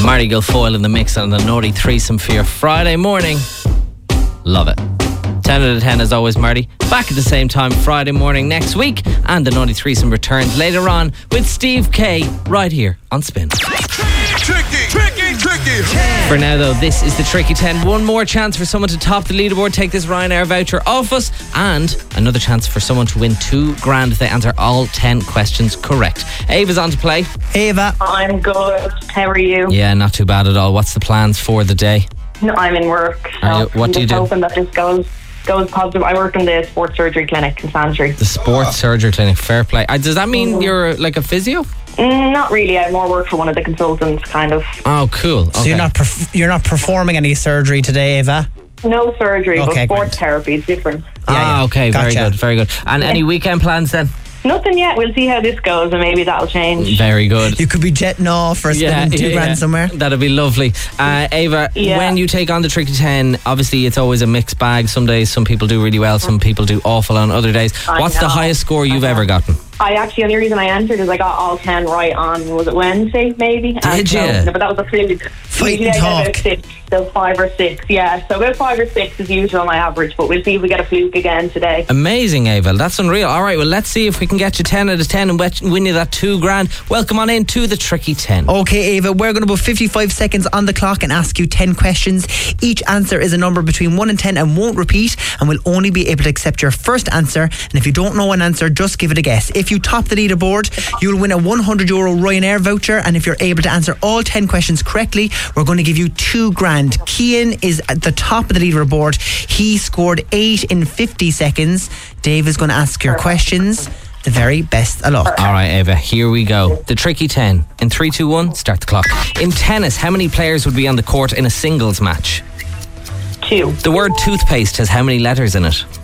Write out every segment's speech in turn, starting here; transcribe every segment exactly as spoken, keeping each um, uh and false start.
Marty Guilfoyle in the mix on the Naughty Threesome for your Friday morning. Love it. ten out of ten as always, Marty. Back at the same time Friday morning next week, and the Naughty Threesome returns later on with Steve K right here on Spin. Tricky, tricky, tricky. For now though, this is the Tricky ten. One more chance for someone to top the leaderboard, take this Ryanair voucher off us, and another chance for someone to win two grand if they answer all ten questions correct. Ava's on to play. Ava. I'm good. How are you? Yeah, not too bad at all. What's the plans for the day? No, I'm in work. So Are you- what I'm do you just do? hoping that this goes goes positive. I work in the sports surgery clinic in Santry. The sports surgery clinic. Fair play. Uh, does that mean you're like a physio? Mm, not really. I have more work for one of the consultants, kind of. Oh, cool. So Okay. you're not perf- you're not performing any surgery today, Ava? No surgery, Okay, but sports great. therapy is different. Yeah, Ah, yeah. okay. Very Gotcha. good. Very good. And any weekend plans then? Nothing yet. We'll see how this goes, and maybe that'll change. Very good. You could be jetting off or spending two grand somewhere. That'd be lovely. Uh, Ava, Yeah. when you take on the Tricky ten, obviously it's always a mixed bag. Some days some people do really well, some people do awful on other days. I What's the know. highest score you've I know. ever gotten? I actually, the only reason I entered is I got all ten right on, was it Wednesday, maybe? Did And so- you? no, but that was a fluke. Fight Usually and I get about talk. six, so five or six, yeah. So about five or six is usual my average, but we'll see if we get a fluke again today. Amazing, Ava. That's unreal. All right, well, let's see if we can get you ten out of ten and wet- win you that two grand. Welcome on in to the Tricky ten. Okay, Ava, we're going to put fifty-five seconds on the clock and ask you ten questions. Each answer is a number between one and ten and won't repeat, and we'll only be able to accept your first answer. And if you don't know an answer, just give it a guess. If you top the leaderboard, you'll win a one hundred euro Ryanair voucher, and if you're able to answer all ten questions correctly, we're going to give you two grand. Cian is at the top of the leaderboard. He scored eight in fifty seconds. Dave is going to ask your questions. The very best of luck. All right, Ava, here we go. The Tricky ten. In three, two, one, start the clock. In tennis, how many players would be on the court in a singles match? Two. The word toothpaste has how many letters in it?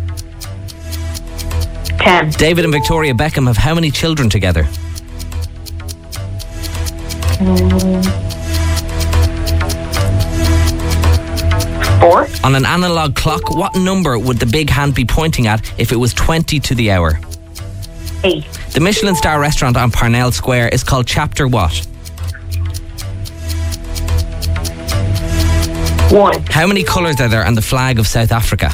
Ten. David and Victoria Beckham have how many children together? Four. On an analog clock, what number would the big hand be pointing at if it was twenty to the hour? Eight. The Michelin star restaurant on Parnell Square is called Chapter what? One. How many colours are there on the flag of South Africa?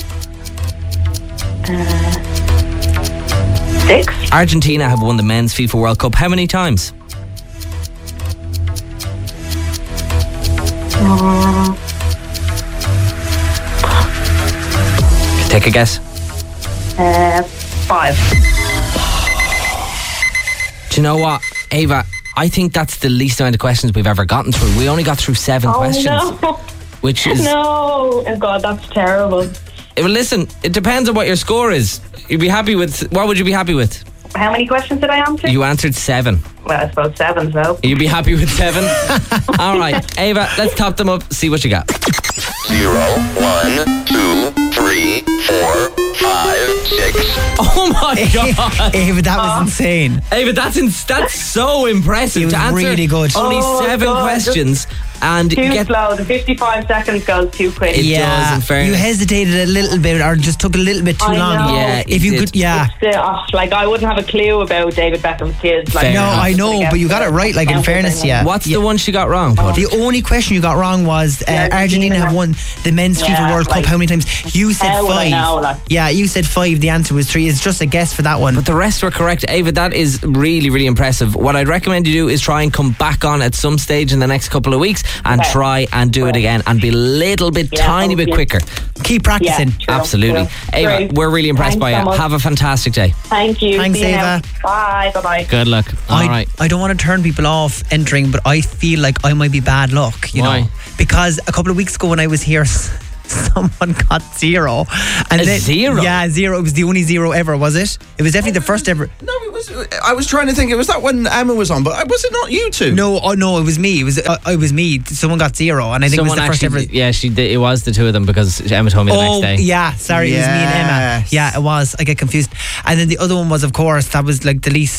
Six. Argentina have won the men's FIFA World Cup how many times? Take a guess. Uh, five. Do you know what, Ava? I think that's the least amount of questions we've ever gotten through. We only got through seven Oh questions. no. Which is... No. Oh God, that's terrible. Well, listen, it depends on what your score is. You'd be happy with... What would you be happy with? How many questions did I answer? You answered seven. Well, I suppose seven, so. You'd be happy with seven? All right, Ava, let's top them up, see what you got. Zero, one, two, three, four, five, six. Oh my God. Ava, that was insane. Ava, that's in, that's so impressive. It was to answer really good. Only Oh, seven God, questions and Too get... slow. The fifty-five seconds goes too quick. It yeah, does, in fairness. you hesitated a little bit, or just took a little bit too I long. know. Yeah, if you you did. could, yeah. It's, uh, oh, like, I wouldn't have a clue about David Beckham's kids. Like, Fair No, enough. I know, but you got it right. Like in fairness, yeah. What's yeah. the one she got wrong, Pud? The only question you got wrong was uh, Yeah, Argentina have won the men's Yeah, FIFA World Cup like, how many times? You said how would I five. know, like? Yeah, you said five. The answer was three. It's just a guess for that one. But the rest were correct. Ava, that is really, really impressive. What I'd recommend you do is try and come back on at some stage in the next couple of weeks and Okay. try and do it again and be a little bit, Yeah, tiny bit yeah. quicker. Keep practicing. Yeah, true, Absolutely. true. Ava, Great. we're really impressed Thanks by so you. much. Have a fantastic day. Thank you. Thanks, See you now. Ava. Bye. Bye-bye. Good luck. All I, right. I don't want to turn people off entering, but I feel like I might be bad luck, you Why? know. Because a couple of weeks ago when I was here, someone got zero. And A then- zero? Yeah, zero. It was the only zero ever, was it? It was definitely the first ever. No, it was. I was trying to think. It was that when Emma was on, but was it not you two? No, oh no, it was me. It was uh, it was me. Someone got zero, and I think Someone it was the first actually, ever. yeah, she did, it was the two of them because Emma told me the Oh, next day. yeah, sorry, it was me and Emma. Yes. Yeah, it was. I get confused. And then the other one was, of course, that was like the least